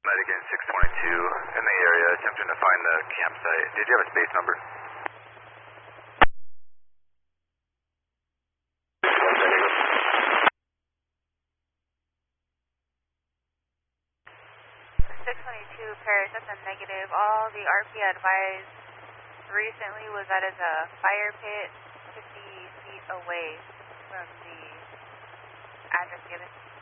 Medican 622 in the area, attempting to find the campsite. Did you have a space number? 622 Paris, that's a negative. All the RP advised recently was that is a fire pit 50 feet away from the address given.